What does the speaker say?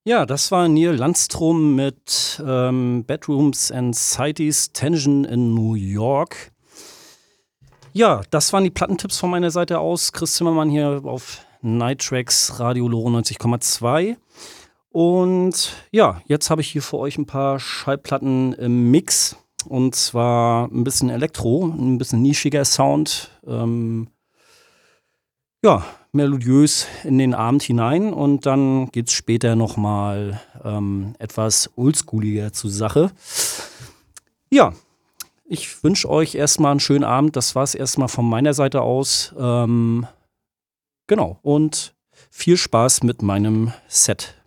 Ja, das war Neil Landstrom mit Bedrooms and Cities Tension in New York. Ja, das waren die Plattentipps von meiner Seite aus. Chris Zimmermann hier auf Night Tracks Radio Loro 90,2. Und ja, jetzt habe ich hier für euch ein paar Schallplatten im Mix. Und zwar ein bisschen Elektro, ein bisschen nischiger Sound. Ja, melodiös in den Abend hinein. Und dann geht's später nochmal etwas oldschooliger zur Sache. Ja, ich wünsche euch erstmal einen schönen Abend. Das war's erstmal von meiner Seite aus. Genau. Und viel Spaß mit meinem Set.